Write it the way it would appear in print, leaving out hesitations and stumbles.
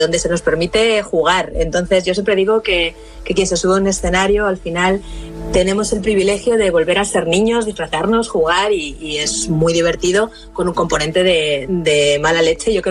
donde se nos permite jugar. Entonces yo siempre digo que quien se sube a un escenario, al final tenemos el privilegio de volver a ser niños, disfrazarnos, jugar y es muy divertido con un componente de mala leche. Yo creo